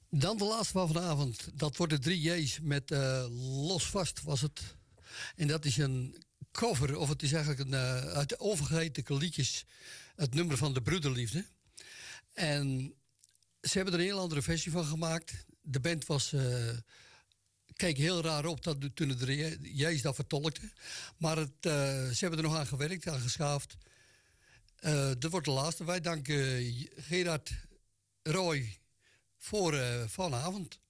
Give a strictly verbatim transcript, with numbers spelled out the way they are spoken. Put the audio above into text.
Dan de laatste van vanavond. Dat wordt de drie J's met uh, Los Vast was het. En dat is een cover, of het is eigenlijk een, uh, uit de onvergetelijke liedjes. Het nummer van de Broederliefde. En ze hebben er een heel andere versie van gemaakt. De band was... Uh, keek heel raar op dat, toen de J's dat vertolkten. Maar het, uh, ze hebben er nog aan gewerkt, aan geschaafd. Uh, dat wordt de laatste. Wij danken Gerard Roy voor uh, vanavond.